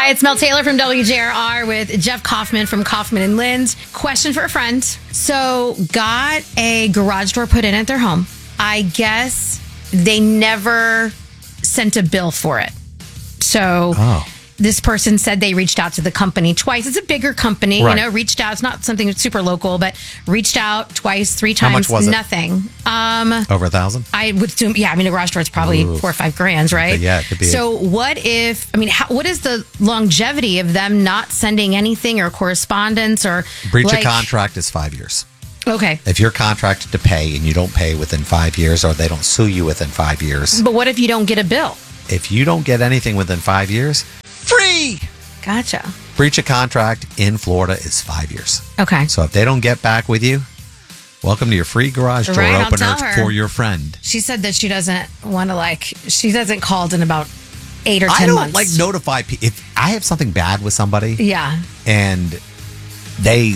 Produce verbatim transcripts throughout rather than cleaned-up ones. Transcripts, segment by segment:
Hi, it's Mel Taylor from W J R R with Jeff Kaufman from Kaufman and Lind. Question for a friend. So, got a garage door put in at their home. I guess they never sent a bill for it. So, oh. This person said they reached out to the company twice. It's a bigger company, right. you know, reached out. It's not something super local, but reached out twice, three times. How much was nothing. It? Um, Over a thousand? I would assume, yeah, I mean, a garage door is probably Ooh. four or five grand, right? Okay, yeah, it could be. So what if, I mean, how, what is the longevity of them not sending anything or correspondence or breach like, of contract is five years. Okay. If you're contracted to pay and you don't pay within five years or they don't sue you within five years. But what if you don't get a bill? If you don't get anything within five years, free. Gotcha. Breach of contract in Florida is five years. Okay. So if they don't get back with you, welcome to your free garage door right, opener for your friend. She said that she doesn't want to like, she hasn't called in about eight or ten I don't months. like notify people. If I have something bad with somebody. Yeah. And they,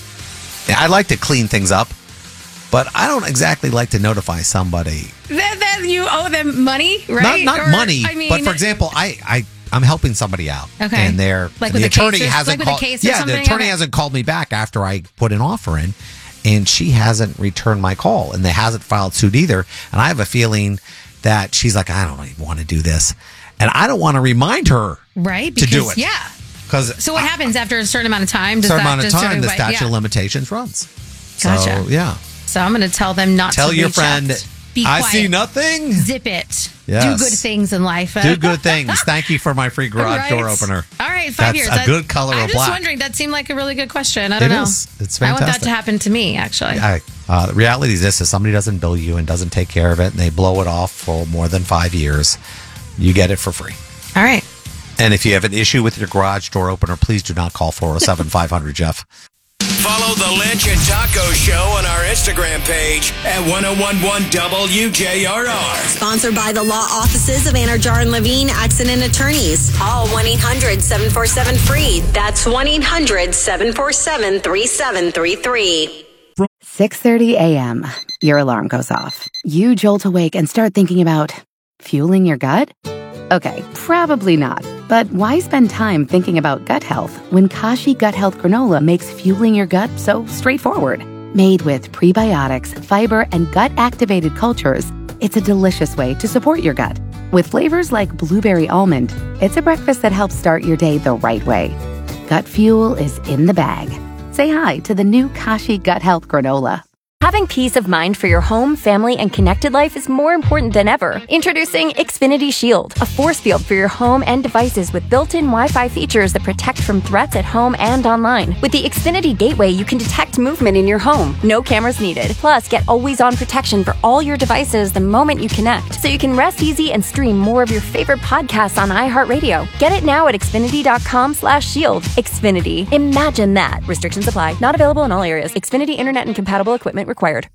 I like to clean things up. But I don't exactly like to notify somebody. That, that you owe them money, right? Not, not or, money, I mean, but for example, I, I, I'm helping somebody out. Okay. And they're, like and the attorney case, hasn't like called. Yeah, something? the attorney okay. hasn't called me back after I put an offer in, and she hasn't returned my call, and they hasn't filed suit either. And I have a feeling that she's like, I don't even want to do this, and I don't want to remind her right because, to do it. Yeah. Because so what I, happens after a certain amount of time? Does certain that amount of time, the statute yeah. of limitations runs. Gotcha. So, yeah. So I'm going to tell them not tell to your reach friend. Out. Be I quiet. see nothing. Zip it. Yes. Do good things in life. Do good things. Thank you for my free garage right. door opener. All right, five That's years. a That's, good color I'm of black. just wondering. That seemed like a really good question. I don't it know. Is. It's fantastic. I want that to happen to me, actually. I, uh, the reality is this: if somebody doesn't bill you and doesn't take care of it, and they blow it off for more than five years, you get it for free. All right. And if you have an issue with your garage door opener, please do not call four oh seven, five hundred, Jeff. Follow the Lynch and Taco Show on our Instagram page at ten eleven W J R R. Sponsored by the law offices of Anajar and Levine Accident Attorneys. Call one eight hundred seven four seven free. That's one eight hundred seven four seven three seven three three. six thirty a.m. Your alarm goes off. You jolt awake and start thinking about fueling your gut? Okay, probably not. But why spend time thinking about gut health when Kashi Gut Health Granola makes fueling your gut so straightforward? Made with prebiotics, fiber, and gut-activated cultures, it's a delicious way to support your gut. With flavors like blueberry almond, it's a breakfast that helps start your day the right way. Gut fuel is in the bag. Say hi to the new Kashi Gut Health Granola. Having peace of mind for your home, family, and connected life is more important than ever. Introducing Xfinity Shield, a force field for your home and devices with built-in Wi-Fi features that protect from threats at home and online. With the Xfinity Gateway, you can detect movement in your home. No cameras needed. Plus, get always-on protection for all your devices the moment you connect, so you can rest easy and stream more of your favorite podcasts on iHeartRadio. Get it now at Xfinity.com slash shield. Xfinity. Imagine that. Restrictions apply. Not available in all areas. Xfinity Internet and compatible equipment required.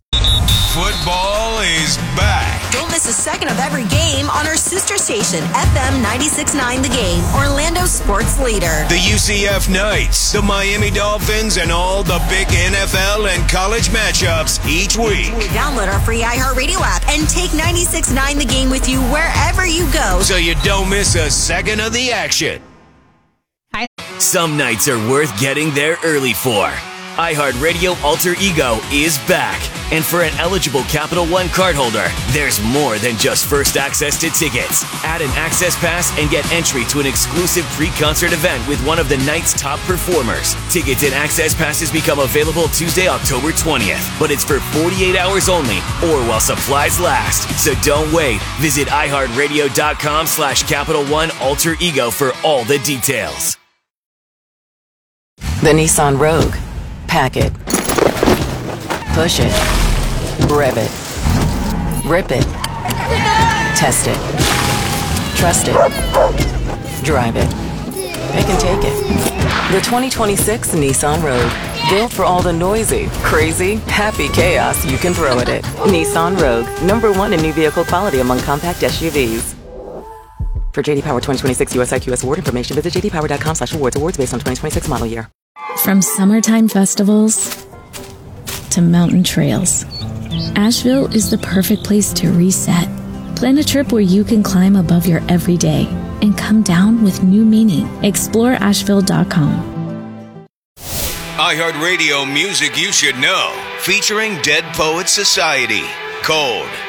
Football is back. Don't miss a second of every game on our sister station, F M ninety-six point nine The Game, Orlando's sports leader. The U C F Knights, the Miami Dolphins, and all the big N F L and college matchups each week. Download our free iHeartRadio app and take ninety-six point nine The Game with you wherever you go, so you don't miss a second of the action. Hi. Some nights are worth getting there early for. iHeartRadio Alter Ego is back. And for an eligible Capital One cardholder, there's more than just first access to tickets. Add an access pass and get entry to an exclusive pre-concert event with one of the night's top performers. Tickets and access passes become available Tuesday, October twentieth. But it's for forty-eight hours only or while supplies last. So don't wait. Visit iHeartRadio.com slash Capital One Alter Ego for all the details. The Nissan Rogue. Pack it. Push it. Rev it. Rip it. Test it. Trust it. Drive it. Pick and take it. The twenty twenty-six Nissan Rogue. Built for all the noisy, crazy, happy chaos you can throw at it. Nissan Rogue. Number one in new vehicle quality among compact S U Vs. For J D Power twenty twenty-six U S I Q S award information, visit j d power dot com slash awards. Awards based on twenty twenty-six model year. From summertime festivals to mountain trails, Asheville is the perfect place to reset. Plan a trip where you can climb above your everyday and come down with new meaning. explore asheville dot com. iHeartRadio music you should know, featuring Dead Poets Society, Cold,